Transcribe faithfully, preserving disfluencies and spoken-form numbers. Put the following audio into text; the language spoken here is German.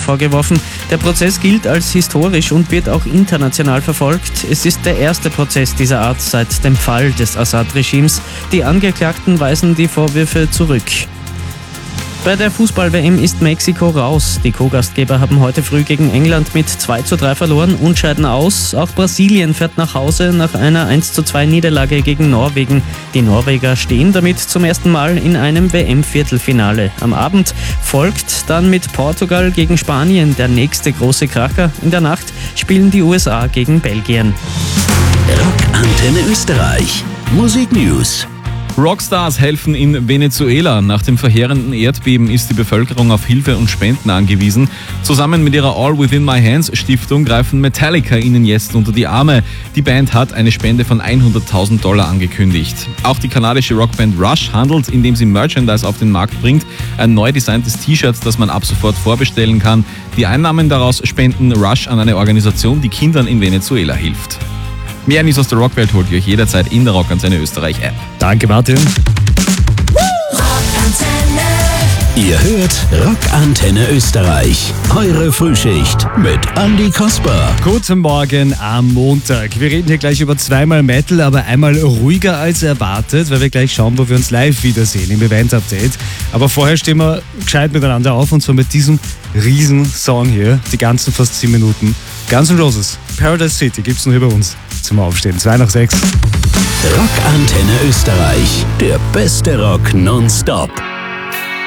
vorgeworfen. Der Prozess gilt als historisch und wird auch international verfolgt. Es ist der erste Prozess dieser Art seit dem Fall des Assad-Regimes. Die Angeklagten weisen die Vorwürfe zurück. Bei der Fußball-W M ist Mexiko raus. Die Co-Gastgeber haben heute früh gegen England mit zwei zu drei verloren und scheiden aus. Auch Brasilien fährt nach Hause nach einer eins zu zwei Niederlage gegen Norwegen. Die Norweger stehen damit zum ersten Mal in einem W M-Viertelfinale. Am Abend folgt dann mit Portugal gegen Spanien der nächste große Kracher. In der Nacht spielen die U S A gegen Belgien. Rockantenne Österreich. Musik News. Rockstars helfen in Venezuela. Nach dem verheerenden Erdbeben ist die Bevölkerung auf Hilfe und Spenden angewiesen. Zusammen mit ihrer All Within My Hands Stiftung greifen Metallica ihnen jetzt unter die Arme. Die Band hat eine Spende von hunderttausend Dollar angekündigt. Auch die kanadische Rockband Rush handelt, indem sie Merchandise auf den Markt bringt. Ein neu designtes T-Shirt, das man ab sofort vorbestellen kann. Die Einnahmen daraus spenden Rush an eine Organisation, die Kindern in Venezuela hilft. Mehr News aus der Rockwelt holt ihr euch jederzeit in der Rockantenne Österreich App. Danke, Martin. Ihr hört Rockantenne Österreich. Eure Frühschicht mit Andi Kasper. Guten Morgen am Montag. Wir reden hier gleich über zweimal Metal, aber einmal ruhiger als erwartet, weil wir gleich schauen, wo wir uns live wiedersehen im Event-Update. Aber vorher stehen wir gescheit miteinander auf und zwar mit diesem riesen Song hier, die ganzen fast zehn Minuten. Guns N' Roses, Paradise City gibt's nur hier bei uns zum Aufstehen. zwei nach sechs. Rockantenne Österreich, der beste Rock nonstop.